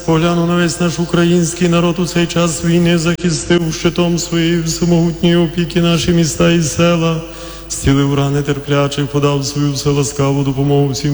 спогляну на весь наш український народ у цей час війни, захистив щитом своєї всемогутньої опіки наші міста і села, зцілив рани терплячих, подав свою вселаскаву допомогу всім